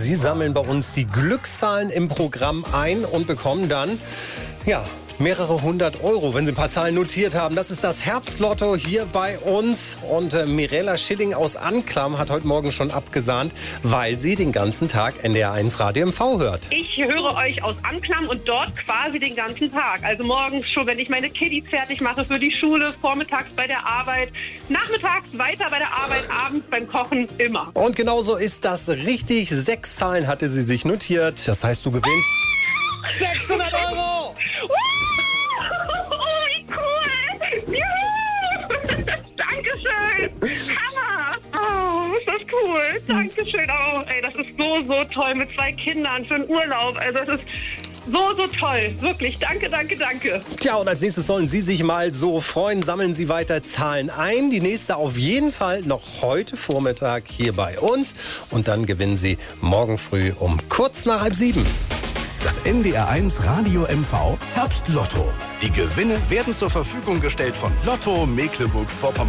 Sie sammeln bei uns die Glückszahlen im Programm ein und bekommen dann, mehrere hundert Euro, wenn Sie ein paar Zahlen notiert haben. Das ist das Herbstlotto hier bei uns. Und Mirella Schilling aus Anklam hat heute Morgen schon abgesahnt, weil sie den ganzen Tag NDR1 Radio MV hört. Ich höre euch aus Anklam und dort quasi den ganzen Tag. Also morgens schon, wenn ich meine Kiddies fertig mache für die Schule, vormittags bei der Arbeit, nachmittags weiter bei der Arbeit, abends beim Kochen, immer. Und genauso ist das richtig. 6 Zahlen hatte sie sich notiert. Das heißt, du gewinnst 600 Euro! Oh, wie cool! Juhu! Dankeschön! Hammer! Oh, ist das cool! Dankeschön! Oh, ey, das ist so toll mit 2 Kindern für einen Urlaub. Also es ist so toll. Wirklich. Danke. Tja, und als nächstes sollen Sie sich mal so freuen. Sammeln Sie weiter Zahlen ein. Die nächste auf jeden Fall noch heute Vormittag hier bei uns. Und dann gewinnen Sie morgen früh um kurz nach 6:30. Das NDR1 Radio MV Herbstlotto. Die Gewinne werden zur Verfügung gestellt von Lotto Mecklenburg-Vorpommern.